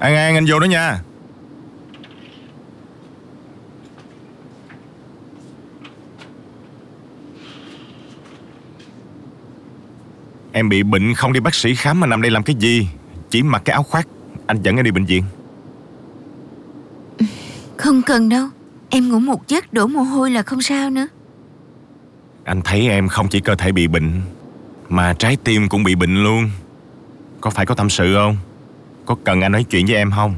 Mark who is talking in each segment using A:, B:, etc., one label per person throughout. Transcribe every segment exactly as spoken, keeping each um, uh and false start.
A: An An, anh vô đó nha. Em bị bệnh không đi bác sĩ khám mà nằm đây làm cái gì? Chỉ mặc cái áo khoác, anh dẫn em đi bệnh viện.
B: Không cần đâu. Em ngủ một giấc đổ mồ hôi là không sao nữa.
A: Anh thấy em không chỉ cơ thể bị bệnh mà trái tim cũng bị bệnh luôn. Có phải có tâm sự không? Có cần anh nói chuyện với em không?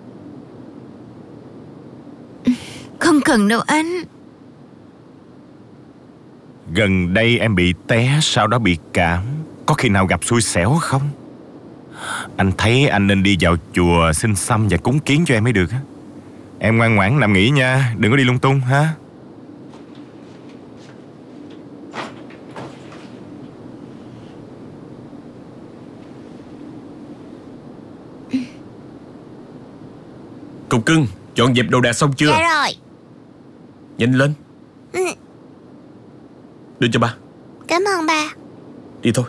B: Không cần đâu anh.
A: Gần đây em bị té, sau đó bị cảm. Có khi nào gặp xui xẻo không? Anh thấy anh nên đi vào chùa xin xăm và cúng kiến cho em mới được á. Em ngoan ngoãn nằm nghỉ nha, đừng có đi lung tung ha.
C: Cục cưng, dọn dẹp đồ đạc xong chưa?
D: Dạ rồi.
C: Nhanh lên.
D: Ừ.
C: Đưa cho ba.
D: Cảm ơn ba.
C: Đi thôi.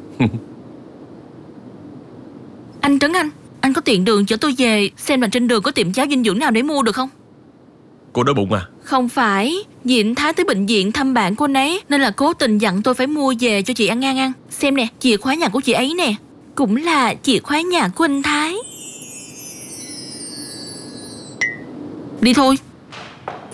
E: Anh Trấn Anh, anh có tiện đường chở tôi về xem là trên đường có tiệm cháo dinh dưỡng nào để mua được không?
C: Cô đói bụng à?
E: Không phải, Diện Thái tới bệnh viện thăm bạn cô nấy nên là cố tình dặn tôi phải mua về cho chị An An ăn. Xem nè, chìa khóa nhà của chị ấy nè, cũng là chìa khóa nhà của anh Thái. Đi thôi.